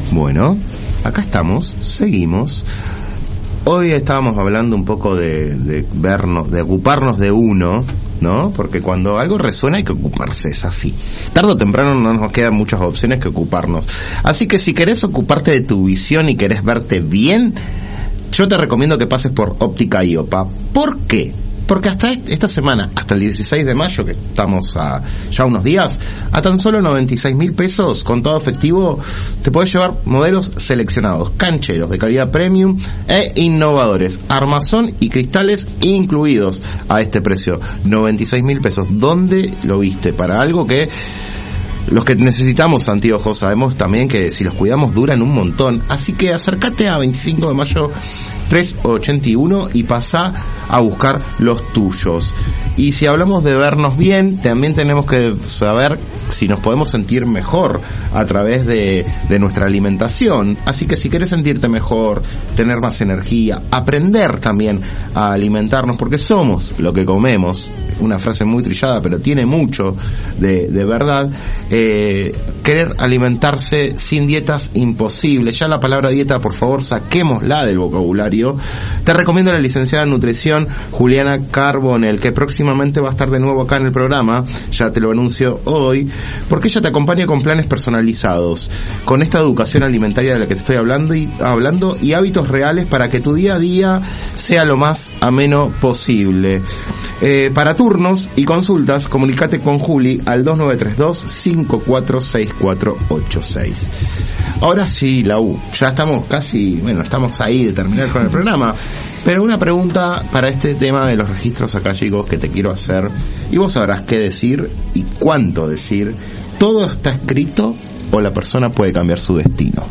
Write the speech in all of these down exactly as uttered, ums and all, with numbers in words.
Bueno, acá estamos, seguimos. Hoy estábamos hablando un poco de, de vernos, de ocuparnos de uno, ¿no? Porque cuando algo resuena hay que ocuparse, es así. Tarde o temprano no nos quedan muchas opciones que ocuparnos. Así que si querés ocuparte de tu visión y querés verte bien, yo te recomiendo que pases por Óptica IOPA. ¿Por qué? Porque hasta esta semana, hasta el dieciséis de mayo, que estamos a ya unos días, a tan solo noventa y seis mil pesos con todo efectivo, te podés llevar modelos seleccionados, cancheros de calidad premium e innovadores, armazón y cristales incluidos a este precio, noventa y seis mil pesos. ¿Dónde lo viste? Para algo que los que necesitamos anteojos sabemos también que si los cuidamos duran un montón, así que acércate a veinticinco de mayo tres ochenta y uno y pasá a buscar los tuyos. Y si hablamos de vernos bien, también tenemos que saber si nos podemos sentir mejor a través de, de nuestra alimentación. Así que si quieres sentirte mejor, tener más energía, aprender también a alimentarnos, porque somos lo que comemos, una frase muy trillada pero tiene mucho de, de verdad. eh, querer alimentarse sin dietas, imposible. Ya la palabra dieta, por favor, saquémosla del vocabulario. Te recomiendo a la licenciada en nutrición Juliana Carbonell, que próximamente va a estar de nuevo acá en el programa, ya te lo anuncio hoy, porque ella te acompaña con planes personalizados, con esta educación alimentaria de la que te estoy hablando y, hablando, y hábitos reales para que tu día a día sea lo más ameno posible. Eh, para turnos y consultas, comunícate con Juli al dos nueve tres dos, cinco cuatro seis cuatro ocho seis. Ahora sí, Lau, ya estamos casi, bueno, estamos ahí de terminar con el programa, pero una pregunta para este tema de los registros acálicos que te quiero hacer, y vos sabrás qué decir y cuánto decir. ¿Todo está escrito o la persona puede cambiar su destino?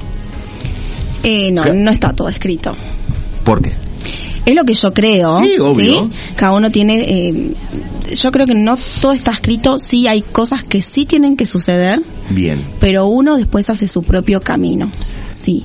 Eh, no, ¿Qué? no está todo escrito. ¿Por qué? Es lo que yo creo. Sí, obvio. ¿Sí? Cada uno tiene... Eh, yo creo que no todo está escrito. Sí hay cosas que sí tienen que suceder. Bien. Pero uno después hace su propio camino. Sí.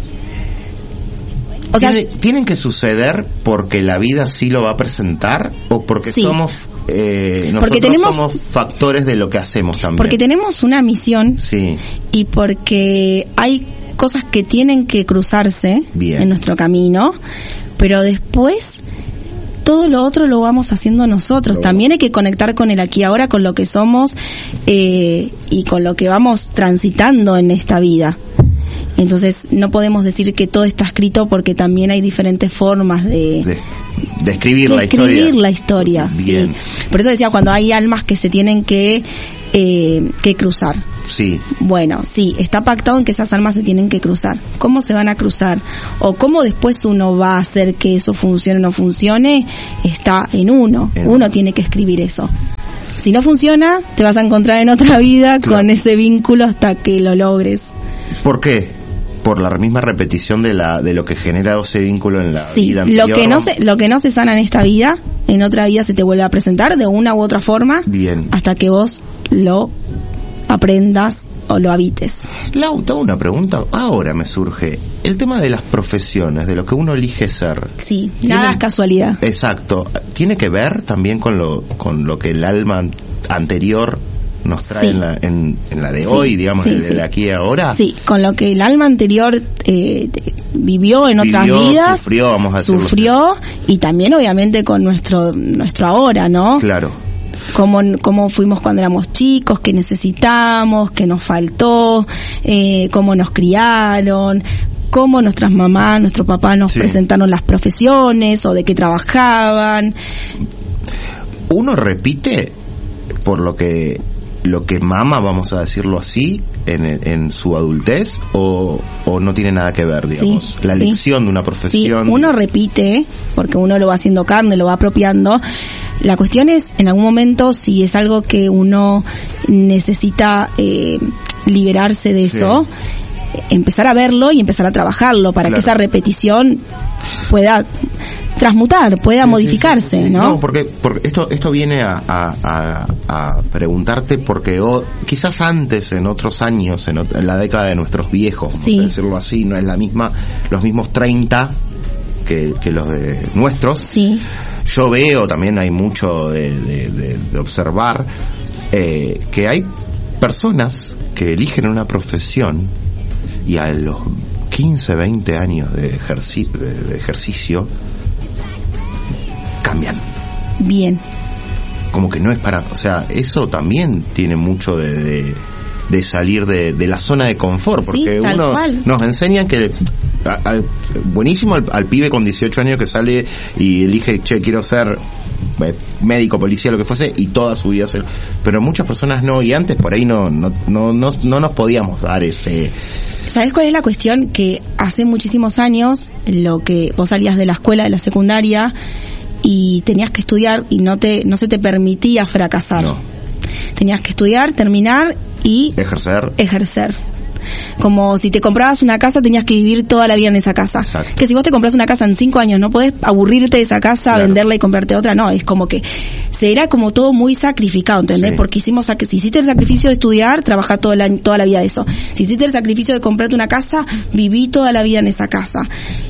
O sea, ¿Tiene, ¿Tienen que suceder porque la vida sí lo va a presentar o porque sí. somos... Eh, nosotros porque tenemos, somos factores de lo que hacemos también? Porque tenemos una misión. Sí. Y porque hay cosas que tienen que cruzarse Bien. en nuestro camino, pero después todo lo otro lo vamos haciendo nosotros. También hay que conectar con el aquí y ahora, con lo que somos eh, y con lo que vamos transitando en esta vida. Entonces no podemos decir que todo está escrito, porque también hay diferentes formas de, de, de escribir de la escribir historia. la historia. Bien. Sí. Por eso decía, cuando hay almas que se tienen que eh, que cruzar. Sí. Bueno, sí, está pactado en que esas almas se tienen que cruzar. ¿Cómo se van a cruzar? O cómo después uno va a hacer que eso funcione o no funcione, está en uno. En uno tiene que escribir eso. Si no funciona, te vas a encontrar en otra vida claro. con ese vínculo hasta que lo logres. ¿Por qué? Por la misma repetición de la de lo que genera ese vínculo en la sí, vida anterior. Lo que no se lo que no se sana en esta vida, en otra vida se te vuelve a presentar de una u otra forma. Bien. Hasta que vos lo aprendas o lo habites. Lau, te hago una pregunta. Ahora me surge el tema de las profesiones, de lo que uno elige ser. Sí, nada es casualidad. Exacto. ¿Tiene que ver también con lo con lo que el alma anterior nos trae sí. en, la, en, en la de sí, hoy, digamos, sí, de, sí. de aquí y ahora? Sí, con lo que el alma anterior eh, vivió en vivió, otras vidas, sufrió, vamos a decirlo sufrió así. Y también obviamente con nuestro nuestro ahora, ¿no? Claro. Cómo, cómo fuimos cuando éramos chicos, qué necesitamos, qué nos faltó, eh, cómo nos criaron, cómo nuestras mamás, nuestros papás nos sí. presentaron las profesiones o de qué trabajaban. Uno repite por lo que lo que mama, vamos a decirlo así, en, en su adultez, o, o no tiene nada que ver, digamos, sí, la sí. elección de una profesión. Sí, uno repite, porque uno lo va haciendo carne, lo va apropiando. La cuestión es, en algún momento, si es algo que uno necesita eh, liberarse de eso, sí. empezar a verlo y empezar a trabajarlo para claro. que esa repetición pueda transmutar, pueda sí, modificarse, sí, sí, sí. ¿no? No, porque, porque esto esto viene a, a, a, a preguntarte porque oh, quizás antes, en otros años, en, ot- en la década de nuestros viejos, vamos sí. a decirlo así, no es la misma, los mismos treinta que, que los de nuestros. Sí. Yo veo, también hay mucho de, de, de, de observar, eh, que hay personas que eligen una profesión y a los quince, veinte años de, ejerci- de, de ejercicio cambian. Bien. Como que no es para... O sea, eso también tiene mucho de... de de salir de, de la zona de confort, porque sí, uno cual. nos enseñan que a, a, buenísimo al, al pibe con dieciocho años que sale y elige, che, quiero ser eh, médico, policía, lo que fuese, y toda su vida ser, pero muchas personas no, y antes por ahí no no no no, no nos podíamos dar ese... ¿Sabés cuál es la cuestión? Que hace muchísimos años, lo que vos salías de la escuela, de la secundaria, y tenías que estudiar y no te no se te permitía fracasar. No. Tenías que estudiar, terminar y ejercer. Ejercer. Como si te comprabas una casa, tenías que vivir toda la vida en esa casa. Exacto. Que si vos te compras una casa en cinco años, no podés aburrirte de esa casa, claro. venderla y comprarte otra. No, es como que se era como todo muy sacrificado, ¿entendés? Sí. Porque hicimos, si hiciste el sacrificio de estudiar, trabajá toda la, toda la vida de eso. Si hiciste el sacrificio de comprarte una casa, viví toda la vida en esa casa.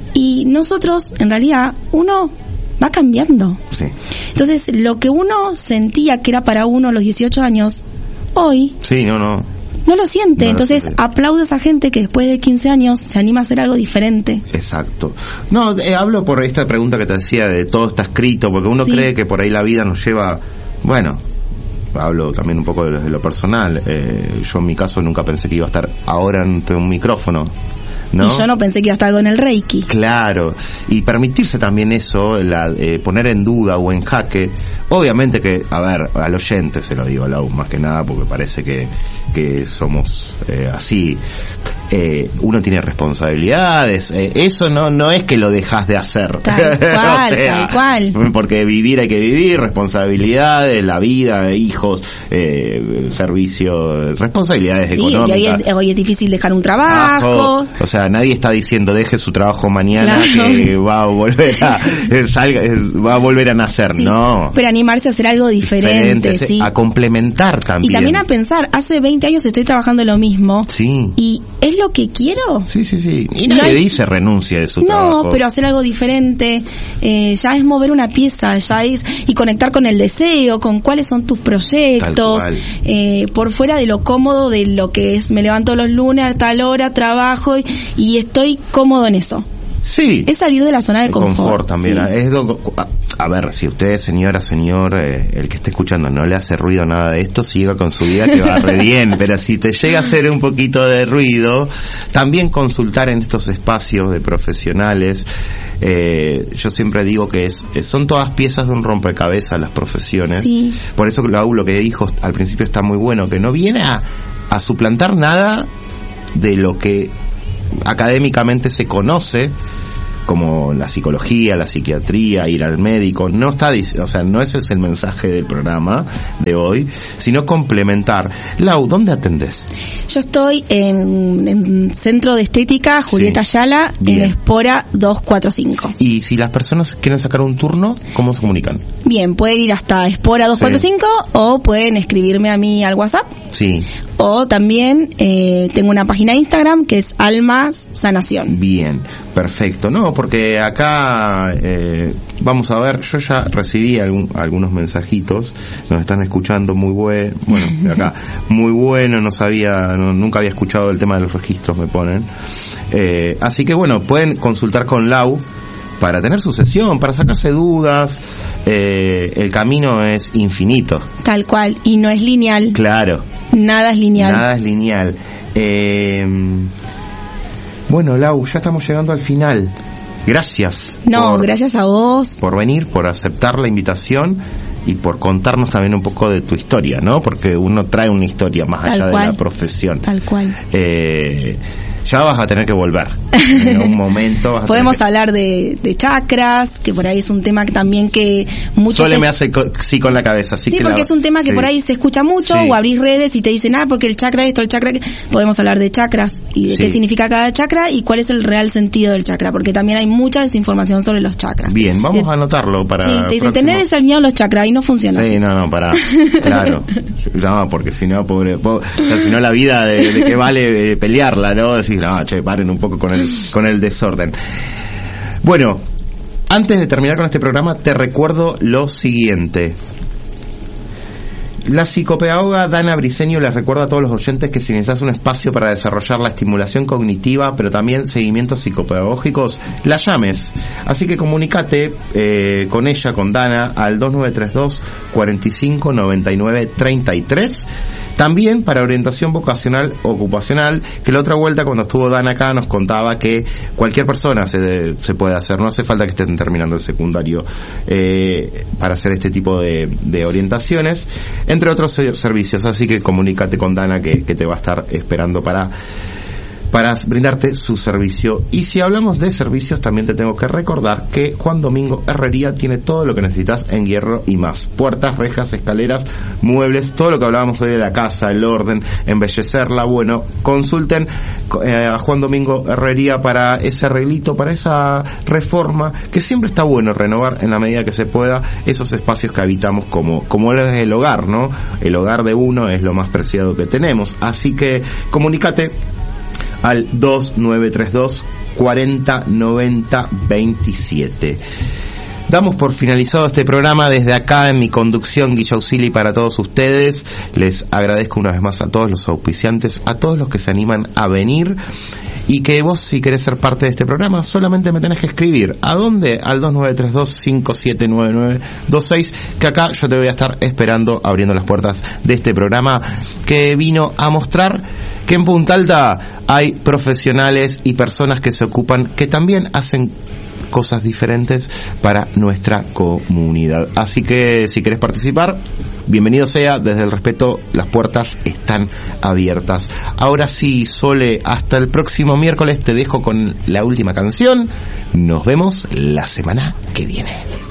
Y nosotros, en realidad, uno va cambiando. Sí. Entonces, lo que uno sentía que era para uno a los dieciocho años, hoy... Sí, no, no. No lo siente. No Entonces, lo siente. aplaudo a esa gente que después de quince años se anima a hacer algo diferente. Exacto. No, eh, hablo por esta pregunta que te decía de todo está escrito, porque uno sí. cree que por ahí la vida nos lleva... Bueno, hablo también un poco de lo, de lo personal. Eh, yo en mi caso nunca pensé que iba a estar ahora ante un micrófono. ¿No? Y yo no pensé que iba a estar con el Reiki. Claro, y permitirse también eso, la, eh, poner en duda o en jaque, obviamente que, a ver, al oyente se lo digo, Lau, más que nada, porque parece que, que somos eh, así, eh, uno tiene responsabilidades, eh, eso no no es que lo dejas de hacer. Tal cual, o sea, tal cual. Porque vivir hay que vivir, responsabilidades, la vida, hijos, eh, servicio, responsabilidades sí, económicas. Sí, hoy es, hoy es difícil dejar un trabajo. trabajo o sea, nadie está diciendo deje su trabajo mañana, claro, que va a volver a salga, va a volver a nacer, sí, no. Pero animarse a hacer algo diferente, diferente sí. A complementar también. Y también a pensar, hace veinte años estoy trabajando lo mismo. Sí. ¿Y es lo que quiero? Sí, sí, sí. Y nadie no hay... dice renuncia de su no, trabajo. No, pero hacer algo diferente, eh, ya es mover una pieza, ya es y conectar con el deseo, con cuáles son tus proyectos, eh, por fuera de lo cómodo de lo que es, me levanto los lunes a tal hora, trabajo y, y estoy cómodo en eso. Sí. Es salir de la zona de el confort. confort también. Sí. Es do, a, a ver, si usted, señora, señor, eh, el que esté escuchando no le hace ruido nada de esto, siga con su vida que va re bien. Pero si te llega a hacer un poquito de ruido, también consultar en estos espacios de profesionales. Eh, yo siempre digo que es son todas piezas de un rompecabezas las profesiones. Sí. Por eso lo, lo que dijo al principio está muy bueno, que no viene a, a suplantar nada de lo que académicamente se conoce como la psicología, la psiquiatría, ir al médico, no está, o sea, no ese es el mensaje del programa de hoy, sino complementar. Lau, ¿dónde atendés? Yo estoy en, en Centro de Estética Julieta sí. Ayala, bien, en Espora doscientos cuarenta y cinco. Y si las personas quieren sacar un turno, ¿cómo se comunican? Bien, pueden ir hasta Espora doscientos cuarenta y cinco sí. o pueden escribirme a mí al WhatsApp. Sí. O también eh, tengo una página de Instagram que es Almas Sanación. Bien, perfecto. No, porque acá eh, vamos a ver, yo ya recibí algún, algunos mensajitos, nos están escuchando muy bueno, bueno, de acá, muy bueno, no sabía, no, nunca había escuchado el tema de los registros, me ponen. Eh, así que bueno, pueden consultar con Lau para tener su sesión, para sacarse dudas. Eh, el camino es infinito. Tal cual, y no es lineal. Claro. Nada es lineal. Nada es lineal. Eh, bueno, Lau, ya estamos llegando al final. Gracias. No, por, gracias a vos. Por venir, por aceptar la invitación y por contarnos también un poco de tu historia, ¿no? Porque uno trae una historia más Tal allá cual. de la profesión. Tal cual. Eh, ya vas a tener que volver. En un momento vas a Podemos que... hablar de, de chakras, que por ahí es un tema que también que muchos... Sole se... me hace co- sí con la cabeza. Así sí, que porque la... es un tema que sí. por ahí se escucha mucho, sí. o abrís redes y te dicen, ah, porque el chakra esto, el chakra... Podemos hablar de chakras y de sí. qué significa cada chakra y cuál es el real sentido del chakra, porque también hay mucha desinformación sobre los chakras. Bien, vamos de... a anotarlo para... Sí, te dicen, próximo... tenés desalineados los chakras y no funciona Sí, así. no, no, para... Claro. No, porque si no, pobre... pobre si no, la vida de, de qué vale de pelearla, ¿no? Decir, no, che, paren un poco con el, con el desorden. Bueno, antes de terminar con este programa, te recuerdo lo siguiente. La psicopedagoga Dana Briceño les recuerda a todos los oyentes que si necesitas un espacio para desarrollar la estimulación cognitiva, pero también seguimientos psicopedagógicos, la llames. Así que comunícate eh, con ella, con Dana, al dos nueve tres dos, cuatro cinco, nueve nueve tres tres. También para orientación vocacional ocupacional, que la otra vuelta cuando estuvo Dana acá nos contaba que cualquier persona se, se puede hacer, no hace falta que estén terminando el secundario eh, para hacer este tipo de, de orientaciones, entre otros servicios. Así que comunícate con Dana que, que te va a estar esperando para para brindarte su servicio. Y si hablamos de servicios, también te tengo que recordar que Juan Domingo Herrería tiene todo lo que necesitas en hierro y más: puertas, rejas, escaleras, muebles, todo lo que hablábamos hoy de la casa, el orden, embellecerla. Bueno, consulten eh, a Juan Domingo Herrería para ese arreglito, para esa reforma, que siempre está bueno renovar en la medida que se pueda esos espacios que habitamos, como como es el hogar, ¿no? El hogar de uno es lo más preciado que tenemos. Así que comunícate al dos nueve tres dos, cuarenta, noventa, veintisiete. Damos por finalizado este programa desde acá en mi conducción, Guilla Usili, para todos ustedes. Les agradezco una vez más a todos los auspiciantes, a todos los que se animan a venir, y que vos, si querés ser parte de este programa, solamente me tenés que escribir. ¿A dónde? Al dos nueve tres dos, cinco siete nueve nueve dos seis, que acá yo te voy a estar esperando, abriendo las puertas de este programa que vino a mostrar que en Punta Alta hay profesionales y personas que se ocupan, que también hacen cosas diferentes para nuestra comunidad. Así que si querés participar, bienvenido sea. Desde el respeto, las puertas están abiertas. Ahora sí, Sole, hasta el próximo miércoles. Te dejo con la última canción. Nos vemos la semana que viene.